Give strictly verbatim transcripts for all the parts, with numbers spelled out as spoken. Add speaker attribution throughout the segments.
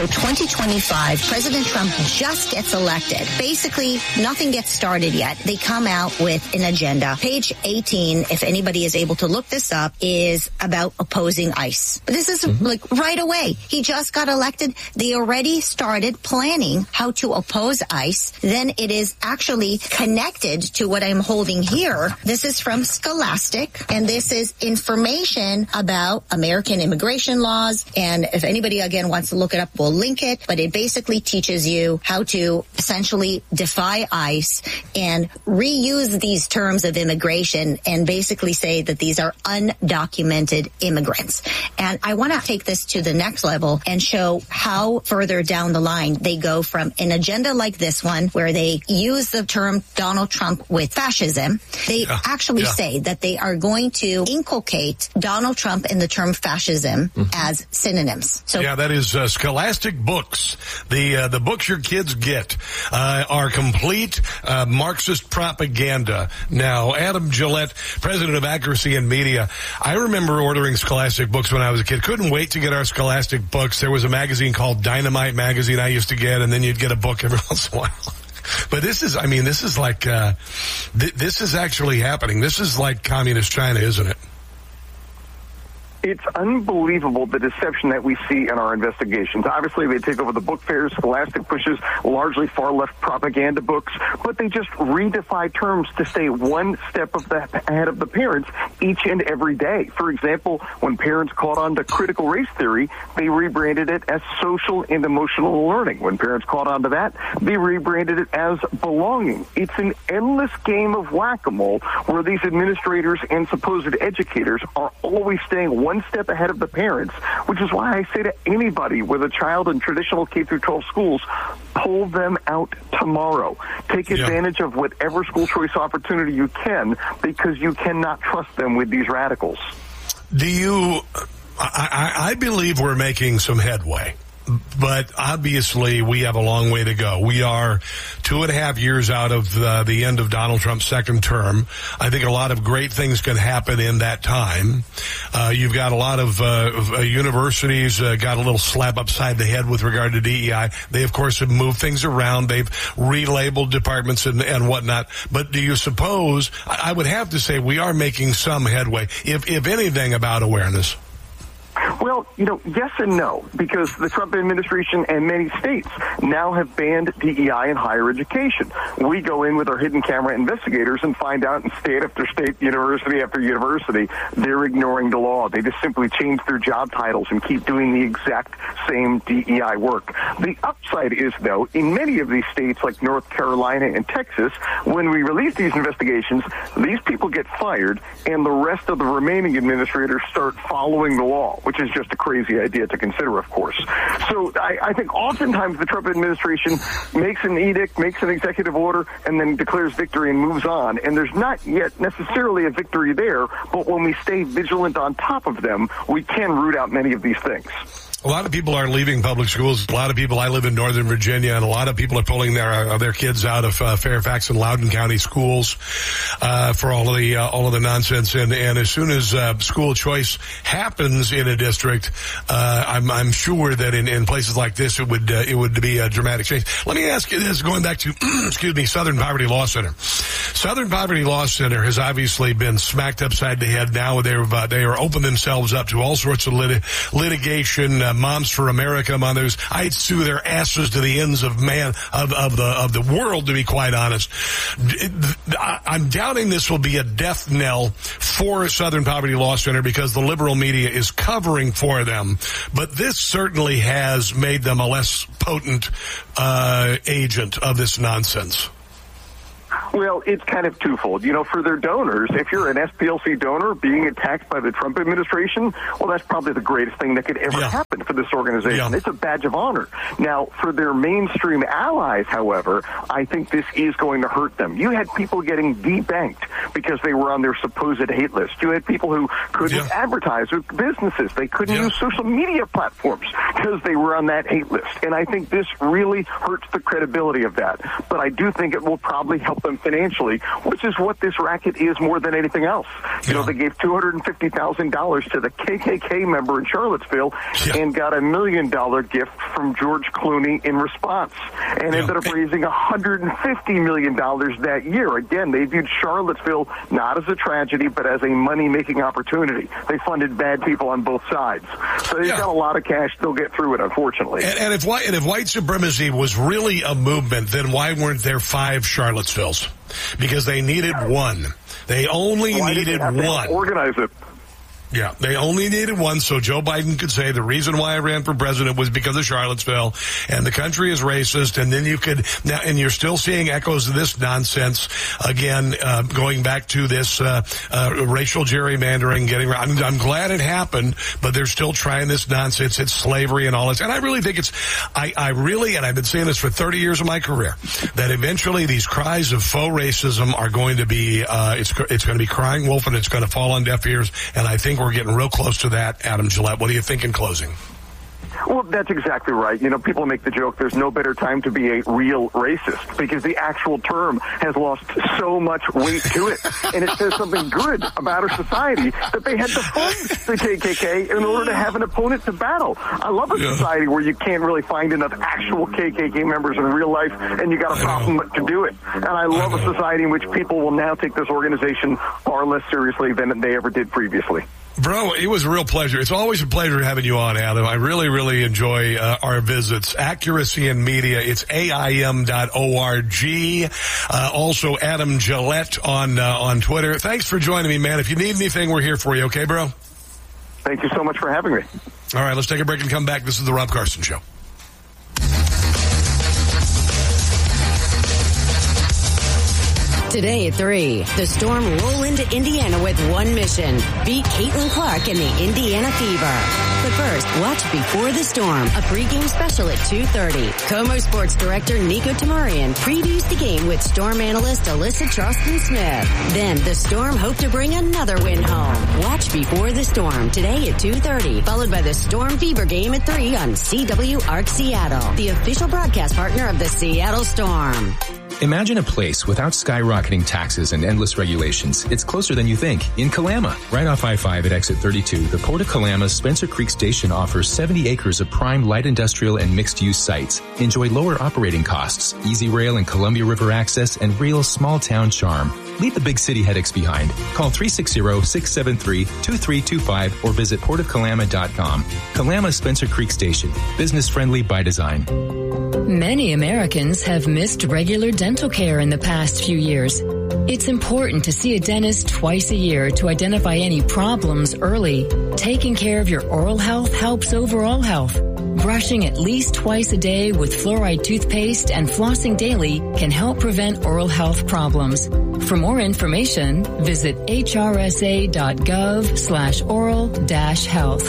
Speaker 1: So twenty twenty-five, President Trump just gets elected. Basically, nothing gets started yet. They come out with an agenda. Page eighteen, if anybody is able to look this up, is about opposing ICE. But this is mm-hmm. like right away. He just got elected. They already started planning how to oppose ICE. Then it is actually connected to what I'm holding here. This is from Scholastic, and this is information about American immigration laws. And if anybody, again, wants to look it up, we'll link it. But it basically teaches you how to essentially defy ICE and reuse these terms of immigration and basically say that these are undocumented immigrants. And I want to take this to the next level and show how further down the line they go from an agenda like this one, where they use the term Donald Trump with fascism. They yeah. actually yeah. say that they are going to inculcate Donald Trump and the term fascism mm-hmm. as synonyms. So
Speaker 2: yeah, that is uh, Scholastic Books. The uh, the books your kids get uh, are complete uh, Marxist propaganda. Now, Adam Gillette, president of Accuracy in Media, I remember ordering Scholastic Books when I was a kid. Couldn't wait to get our Scholastic Books. There was a magazine called Dynamite Magazine I used to get, and then you'd get a book every once in a while. But this is, I mean, this is like, uh, th- this is actually happening. This is like communist China, isn't it?
Speaker 3: It's unbelievable, the deception that we see in our investigations. Obviously, they take over the book fairs. Scholastic pushes largely far-left propaganda books, but they just redefine terms to stay one step of the, ahead of the parents each and every day. For example, when parents caught on to critical race theory, they rebranded it as social and emotional learning. When parents caught on to that, they rebranded it as belonging. It's an endless game of whack-a-mole where these administrators and supposed educators are always staying one one step ahead of the parents, which is why I say to anybody with a child in traditional K through twelve schools, pull them out tomorrow. Take advantage yeah. of whatever school choice opportunity you can, because you cannot trust them with these radicals.
Speaker 2: Do you, I, I believe we're making some headway. But obviously, we have a long way to go. We are two and a half years out of the, the end of Donald Trump's second term. I think a lot of great things can happen in that time. Uh, you've got a lot of, uh, of uh, universities uh, got a little slap upside the head with regard to D E I. They, of course, have moved things around. They've relabeled departments and, and whatnot. But do you suppose, I would have to say we are making some headway, if, if anything, about awareness?
Speaker 3: Well, you know, yes and no, because the Trump administration and many states now have banned D E I in higher education. We go in with our hidden camera investigators and find out in state after state, university after university, they're ignoring the law. They just simply change their job titles and keep doing the exact same D E I work. The upside is, though, in many of these states like North Carolina and Texas, when we release these investigations, these people get fired and the rest of the remaining administrators start following the law, which is just a crazy idea to consider, of course. So I, I think oftentimes the Trump administration makes an edict, makes an executive order, and then declares victory and moves on. And there's not yet necessarily a victory there, but when we stay vigilant on top of them, we can root out many of these things.
Speaker 2: A lot of people are leaving public schools. A lot of people, I live in Northern Virginia, and a lot of people are pulling their uh, their kids out of uh, Fairfax and Loudoun County schools uh, for all of the uh, all of the nonsense. And, and as soon as uh, school choice happens in a district, uh, I'm I'm sure that in, in places like this it would uh, it would be a dramatic change. Let me ask you this, going back to excuse me, Southern Poverty Law Center. Southern Poverty Law Center has obviously been smacked upside the head. Now they've uh, they are open themselves up to all sorts of lit- litigation. Uh, Moms for America, mothers, I'd sue their asses to the ends of man of, of the of the world, to be quite honest. I'm doubting this will be a death knell for Southern Poverty Law Center because the liberal media is covering for them. But this certainly has made them a less potent uh, agent of this nonsense.
Speaker 3: Well, it's kind of twofold. You know, for their donors, if you're an S P L C donor being attacked by the Trump administration, well, that's probably the greatest thing that could ever yeah. happen for this organization. Yeah. It's a badge of honor. Now, for their mainstream allies, however, I think this is going to hurt them. You had people getting debanked because they were on their supposed hate list. You had people who couldn't yeah. advertise with businesses. They couldn't yeah. use social media platforms because they were on that hate list. And I think this really hurts the credibility of that. But I do think it will probably help them financially, which is what this racket is more than anything else. You know, they gave two hundred fifty thousand dollars to the K K K member in Charlottesville yeah. and got a million dollar gift from George Clooney in response, and yeah. ended up raising one hundred fifty million dollars that year. Again, they viewed Charlottesville not as a tragedy, but as a money-making opportunity. They funded bad people on both sides. So they've yeah. got a lot of cash. They'll get through it, unfortunately.
Speaker 2: And, and, if white, and if white supremacy was really a movement, then why weren't there five Charlottesvilles? Because they needed one. They only
Speaker 3: why
Speaker 2: needed
Speaker 3: did they have
Speaker 2: one.
Speaker 3: To organize it.
Speaker 2: Yeah, they only needed one, so Joe Biden could say the reason why I ran for president was because of Charlottesville, and the country is racist, and then you could, now, and you're still seeing echoes of this nonsense, again, uh, going back to this, uh, uh, racial gerrymandering, getting, I'm, I'm glad it happened, but they're still trying this nonsense, it's slavery and all this, and I really think it's, I, I really, and I've been saying this for thirty years of my career, that eventually these cries of faux racism are going to be, uh, it's, it's going to be crying wolf, and it's going to fall on deaf ears, and I think we're getting real close to that. Adam Gillette, what do you think in closing?
Speaker 3: Well, that's exactly right. You know, people make the joke there's no better time to be a real racist because the actual term has lost so much weight to it. And it says something good about our society that they had to fund the K K K in order to have an opponent to battle. I love a yeah. society where you can't really find enough actual K K K members in real life and you got a problem to do it. And I love I a society in which people will now take this organization far less seriously than they ever did previously.
Speaker 2: Bro, it was a real pleasure. It's always a pleasure having you on, Adam. I really, really enjoy uh, our visits. Accuracy in Media, it's A I M dot org. Uh, also, Adam Gillette on uh, on Twitter. Thanks for joining me, man. If you need anything, we're here for you. Okay, bro?
Speaker 3: Thank you so much for having me.
Speaker 2: All right, let's take a break and come back. This is The Rob Carson Show.
Speaker 4: Today at three, the Storm roll into Indiana with one mission. Beat Caitlin Clark and the Indiana Fever. But first, watch Before the Storm, a pregame special at two thirty. Como Sports Director Nico Tamarian previews the game with Storm analyst Alyssa Charleston-Smith. Then, the Storm hope to bring another win home. Watch Before the Storm today at two thirty, followed by the Storm Fever game at three on C W Arc Seattle, the official broadcast partner of the Seattle Storm.
Speaker 5: Imagine a place without skyrocketing taxes and endless regulations. It's closer than you think. In Kalama, right off I five at exit thirty-two, the Port of Kalama's Spencer Creek Station offers seventy acres of prime light industrial and mixed-use sites. Enjoy lower operating costs, easy rail and Columbia River access, and real small-town charm. Leave the big city headaches behind. Call three six zero, six seven three, two three two five or visit port of kalama dot com. Kalama Spencer Creek Station. Business-friendly by design.
Speaker 6: Many Americans have missed regular dental care in the past few years. It's important to see a dentist twice a year to identify any problems early. Taking care of your oral health helps overall health. Brushing at least twice a day with fluoride toothpaste and flossing daily can help prevent oral health problems. For more information, visit H R S A dot gov slash oral dash health.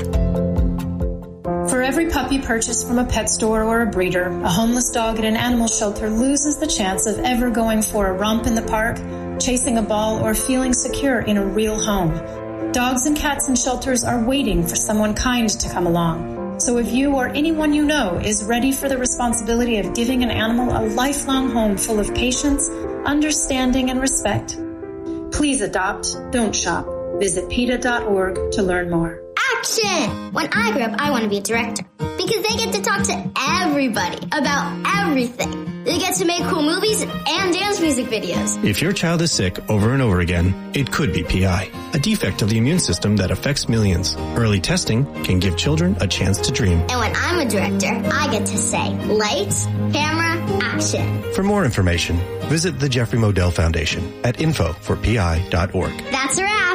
Speaker 7: For every puppy purchased from a pet store or a breeder, a homeless dog at an animal shelter loses the chance of ever going for a romp in the park, chasing a ball, or feeling secure in a real home. Dogs and cats in shelters are waiting for someone kind to come along. So if you or anyone you know is ready for the responsibility of giving an animal a lifelong home full of patience, understanding, and respect, please adopt, don't shop. Visit P E T A dot org to learn more.
Speaker 8: Action! When I grow up, I want to be a director because they get to talk to everybody about everything. They get to make cool movies and dance music videos.
Speaker 9: If your child is sick over and over again, it could be P I, a defect of the immune system that affects millions. Early testing can give children a chance to dream.
Speaker 8: And when I'm a director, I get to say, lights, camera, action.
Speaker 9: For more information, visit the Jeffrey Modell Foundation at info for P I dot org.
Speaker 8: That's a wrap.